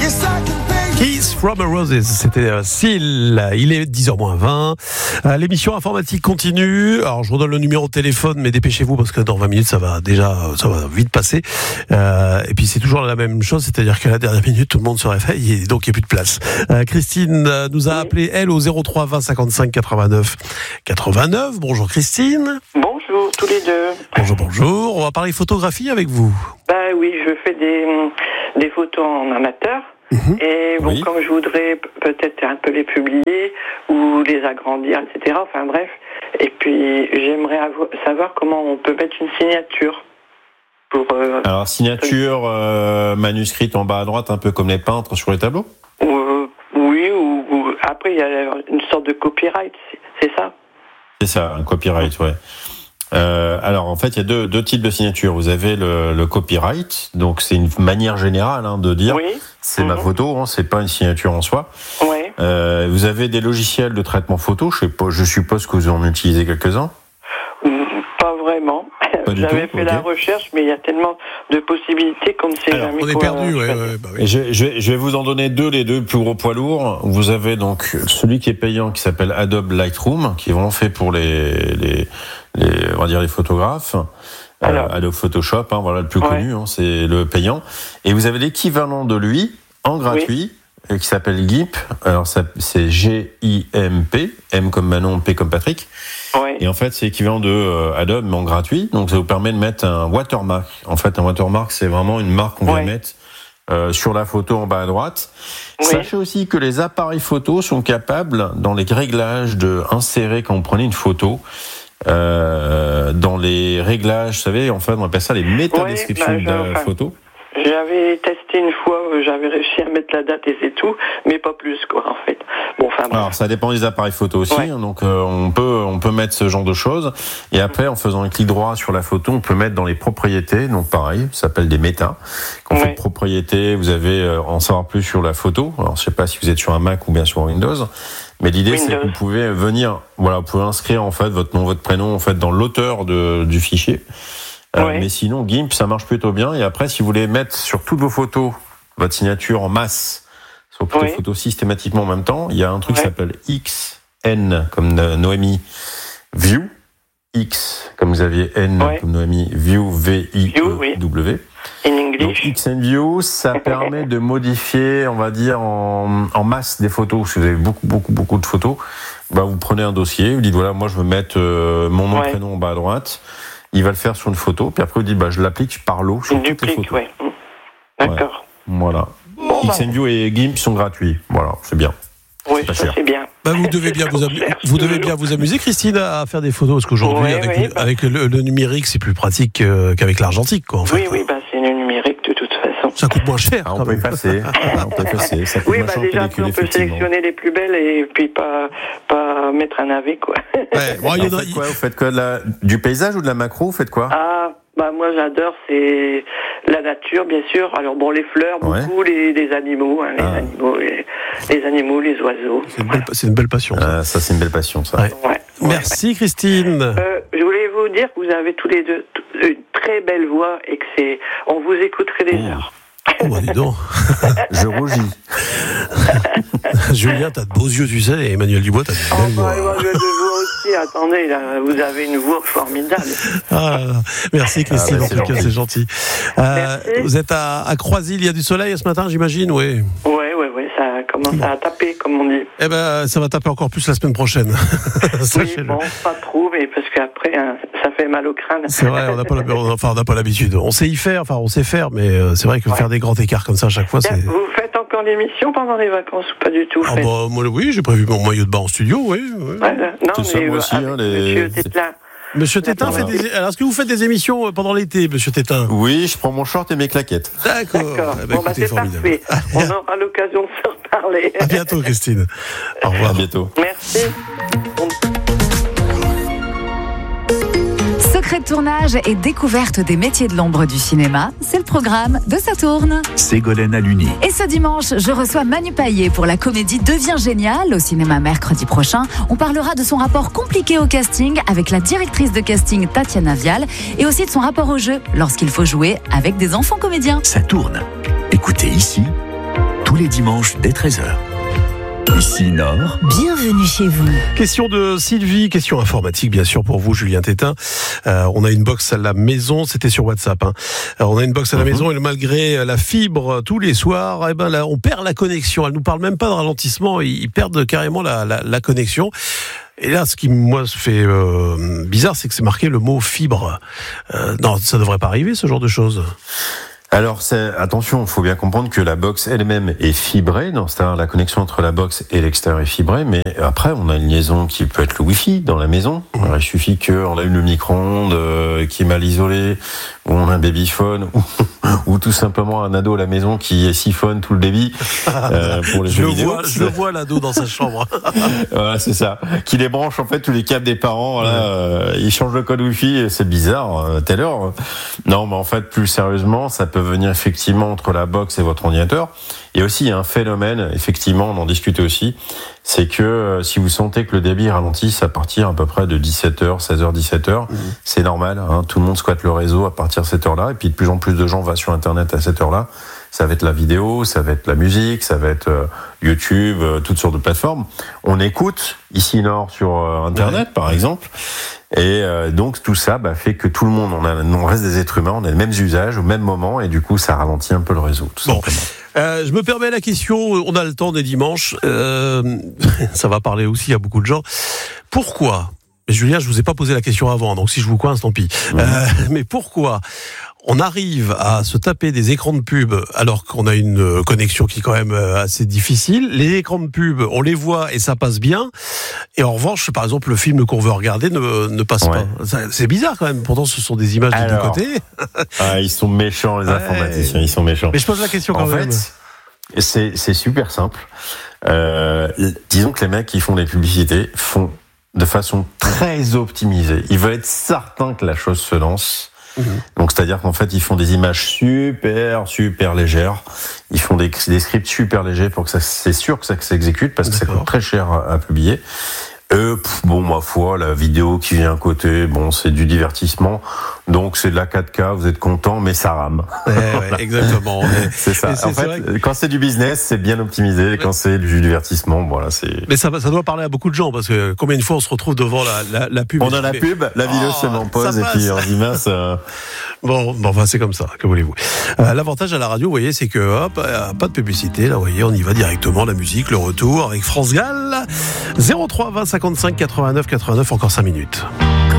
Kiss from a Roses, c'était Seal. Il est 10h-20. L'émission informatique continue. Alors je redonne le numéro de téléphone, mais dépêchez-vous parce que dans 20 minutes ça va vite passer. Et puis c'est toujours la même chose, c'est-à-dire qu'à la dernière minute tout le monde se réveille et donc il n'y a plus de place. Christine nous a appelé elle au 03 20 55 89 89. Bonjour Christine. Bonjour tous les deux. Bonjour. On va parler photographie avec vous. Oui, je fais des photos en amateur. Et bon, comme je voudrais peut-être un peu les publier ou les agrandir, etc. Enfin bref. Et puis j'aimerais savoir comment on peut mettre une signature. Alors signature manuscrite en bas à droite, un peu comme les peintres sur les tableaux. Oui, ou après il y a une sorte de copyright, c'est ça? C'est ça, un copyright, ouais. Alors en fait il y a deux types de signatures. Vous avez le copyright, donc c'est une manière générale de dire c'est ma photo, c'est pas une signature en soi. Vous avez des logiciels de traitement photo, je suppose que vous en utilisez quelques-uns. Pas vraiment. J'avais fait la recherche, mais il y a tellement de possibilités qu'on ne sait jamais. On est perdu, Et je vais vous en donner les deux plus gros poids lourds. Vous avez donc celui qui est payant qui s'appelle Adobe Lightroom, qui est vraiment fait pour les on va dire les photographes. Adobe Photoshop, voilà le plus connu, c'est le payant. Et vous avez l'équivalent de lui en gratuit qui s'appelle GIMP. Alors c'est G-I-M-P, M comme Manon, P comme Patrick. Et en fait, c'est l'équivalent de Adobe, mais en gratuit. Donc, ça vous permet de mettre un watermark. En fait, un watermark, c'est vraiment une marque qu'on vient mettre sur la photo en bas à droite. Sachez aussi que les appareils photo sont capables, dans les réglages, de insérer, quand vous prenez une photo, dans les réglages, vous savez, en fait, on appelle ça les métadescriptions de la photo. J'avais testé une fois, j'avais réussi à mettre la date et c'est tout, mais pas plus, en fait. Alors, ça dépend des appareils photo aussi, donc on peut mettre ce genre de choses. Et après, en faisant un clic droit sur la photo, on peut mettre dans les propriétés, donc pareil, ça s'appelle des méta. Quand vous faites propriétés, vous avez en savoir plus sur la photo. Alors, je sais pas si vous êtes sur un Mac ou bien sur Windows. Mais l'idée, c'est que vous pouvez venir, vous pouvez inscrire, en fait, votre nom, votre prénom, en fait, dans l'auteur du fichier. Mais sinon, GIMP, ça marche plutôt bien. Et après, si vous voulez mettre sur toutes vos photos votre signature en masse, sur toutes les photos systématiquement en même temps, il y a un truc qui s'appelle XN, comme Noémie, View. X, comme vous aviez N, comme Noémie, View, V-I-E-W. In English. Donc, XN View, ça permet de modifier, on va dire, en masse des photos. Si vous avez beaucoup de photos, vous prenez un dossier, vous dites, voilà, moi, je veux mettre mon nom, prénom en bas à droite. Il va le faire sur une photo, puis après, vous dites, je l'applique par lot sur toutes les photos. D'accord. Voilà. XNView et GIMP sont gratuits. Voilà, c'est bien. Oui, ça c'est bien. Vous devez bien vous amuser, Christine, à faire des photos, parce qu'aujourd'hui, avec le numérique, c'est plus pratique qu'avec l'argentique, en fait. Oui, c'est le numérique de toute façon. Ça coûte moins cher. On peut effacer. Ça coûte moins cher déjà, on peut sélectionner les plus belles et puis pas mettre un navet, quoi. Vous faites quoi, du paysage ou de la macro? Vous faites quoi? Moi j'adore, c'est la nature, bien sûr. Alors les fleurs, beaucoup, les animaux, les animaux, les oiseaux. C'est une belle passion. Ça, c'est une belle passion, ça. Merci Christine. Je voulais vous dire que vous avez tous les deux une très belle voix et que on vous écouterait des heures. Dis donc. Je rougis. Julien, t'as de beaux yeux, tu sais, et Emmanuel Dubois, t'as de belles voix. Moi, je vois aussi, attendez, là, vous avez une voix formidable. Merci Christine, en tout cas, c'est gentil. Vous êtes à Croisille, il y a du soleil ce matin, j'imagine, Oui, ça commence à taper, comme on dit. Ça va taper encore plus la semaine prochaine. Pas trop, mais parce qu'après, ça fait mal au crâne. C'est vrai, on n'a pas l'habitude. On sait faire, mais c'est vrai que faire des grands écarts comme ça à chaque fois, c'est... Vous faites encore l'émission pendant les vacances ou pas du tout? Moi, oui, j'ai prévu mon maillot de bain en studio, oui. Moi aussi, Monsieur Tétin. Monsieur Tétin Alors, est-ce que vous faites des émissions pendant l'été, Monsieur Tétin? Oui, je prends mon short et mes claquettes. D'accord. C'est parfait. On aura l'occasion de se reparler. À bientôt, Christine. Au revoir. À bientôt. Merci. Secret de tournage et découverte des métiers de l'ombre du cinéma, c'est le programme de Ça tourne. Ségolène Aluni. Et ce dimanche, je reçois Manu Payet pour la comédie Devient génial au cinéma mercredi prochain. On parlera de son rapport compliqué au casting avec la directrice de casting Tatiana Vial et aussi de son rapport au jeu lorsqu'il faut jouer avec des enfants comédiens. Ça tourne. Écoutez ici, tous tous les dimanches dès 13h. Ici Nord. Bienvenue chez vous. Question de Sylvie, question informatique bien sûr pour vous Julien Tétin. On a une box à la maison, c'était sur WhatsApp. On a une box à la maison et malgré la fibre tous les soirs, là, on perd la connexion. Elle nous parle même pas de ralentissement, ils perdent carrément la connexion. Et là, ce qui moi se fait bizarre, c'est que c'est marqué le mot fibre. Non, ça devrait pas arriver ce genre de choses. Alors, attention, il faut bien comprendre que la box elle-même est fibrée, c'est-à-dire la connexion entre la box et l'extérieur est fibrée, mais après, on a une liaison qui peut être le Wi-Fi dans la maison. Alors, il suffit qu'on allume le micro-ondes qui est mal isolé, ou on a un babyphone, ou tout simplement un ado à la maison qui siphonne tout le débit pour les jeux vidéo. Je le vois l'ado dans sa chambre. Voilà, c'est ça. Qui débranche en fait tous les câbles des parents. Voilà, il change le code Wi-Fi, et c'est bizarre. Telle heure. Non, mais en fait, plus sérieusement, ça peut venir effectivement entre la box et votre ordinateur. Et aussi, il y a un phénomène, effectivement, on en discutait aussi, c'est que si vous sentez que le débit ralentisse à partir à peu près de 17h, 16h, 17h, c'est normal, tout le monde squatte le réseau à partir de cette heure-là, et puis de plus en plus de gens vont sur Internet à cette heure-là. Ça va être la vidéo, ça va être la musique, ça va être YouTube, toutes sortes de plateformes. On écoute ici Nord sur Internet, par exemple. Et donc tout ça fait que tout le monde, on reste des êtres humains, on a les mêmes usages au même moment, et du coup ça ralentit un peu le réseau, tout simplement. Je me permets la question, on a le temps des dimanches, ça va parler aussi à beaucoup de gens. Pourquoi, Julien, je vous ai pas posé la question avant, donc si je vous coince, tant pis. Mais pourquoi on arrive à se taper des écrans de pub alors qu'on a une connexion qui est quand même assez difficile. Les écrans de pub, on les voit et ça passe bien. Et en revanche, par exemple, le film qu'on veut regarder ne passe pas. C'est bizarre quand même. Pourtant, ce sont des images de deux côtés. Ils sont méchants, les informaticiens. Ils sont méchants. Mais je pose la question quand même. En fait, c'est super simple. Disons que les mecs qui font des publicités font de façon très optimisée. Ils veulent être certains que la chose se lance. Donc c'est-à-dire qu'en fait ils font des images super légères, ils font des scripts super légers pour que c'est sûr que ça s'exécute parce que ça coûte très cher à publier. Ma foi, la vidéo qui vient à côté, c'est du divertissement, donc c'est de la 4K, vous êtes content, mais ça rame. Exactement. C'est ça. En fait, quand c'est du business, c'est bien optimisé. Quand c'est du divertissement, voilà, c'est. Mais ça doit parler à beaucoup de gens parce que combien de fois on se retrouve devant la pub. On a la pub, la vidéo se met en pause et puis on dit mince. Bon, c'est comme ça. Que voulez-vous. L'avantage à la radio, vous voyez, c'est que pas de publicité. Là, vous voyez, on y va directement. La musique, le retour avec France Gall. 03 20 55 89 89. Encore 5 minutes.